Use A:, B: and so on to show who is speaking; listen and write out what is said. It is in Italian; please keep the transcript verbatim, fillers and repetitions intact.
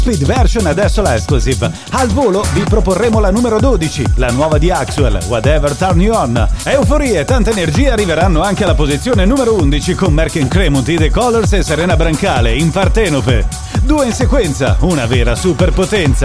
A: Speed version, adesso la exclusive. Al volo vi proporremo la numero dodici, la nuova di Axwell, Whatever Turn You On. Euforia e tanta energia arriveranno anche alla posizione numero undici con Merkin Cremuti, The Colors e Serena Brancale in Partenope. Due in sequenza, una vera superpotenza.